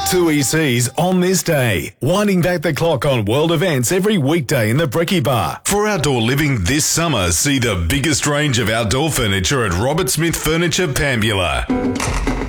Two ECs on this day, winding back the clock on world events every weekday in the Brekkie Bar. For outdoor living this summer, see the biggest range of outdoor furniture at Robert Smith Furniture, Pambula.